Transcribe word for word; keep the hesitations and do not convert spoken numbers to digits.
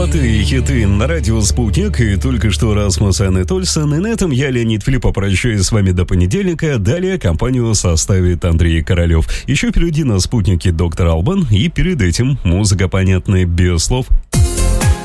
Золотые хиты на радио «Спутник», и только что Расмуссен и Тольсон. И на этом я, Леонид Филиппов, прощаюсь с вами до понедельника. Далее компанию составит Андрей Королев. Еще впереди на «Спутнике» доктор Албан, и перед этим музыка понятная без слов